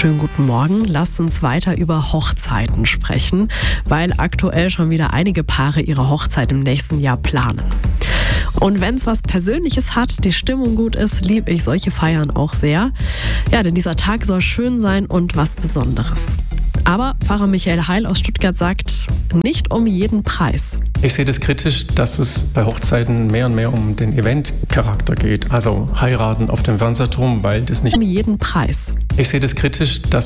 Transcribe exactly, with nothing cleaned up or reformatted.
Schönen guten Morgen. Lasst uns weiter über Hochzeiten sprechen, weil aktuell schon wieder einige Paare ihre Hochzeit im nächsten Jahr planen. Und wenn es was Persönliches hat, die Stimmung gut ist, liebe ich solche Feiern auch sehr. Ja, denn dieser Tag soll schön sein und was Besonderes. Aber Pfarrer Michael Heil aus Stuttgart sagt, nicht um jeden Preis. Ich sehe das kritisch, dass es bei Hochzeiten mehr und mehr um den Eventcharakter geht. Also heiraten auf dem Fernsehturm, weil das nicht Um jeden Preis. Ich sehe das kritisch, dass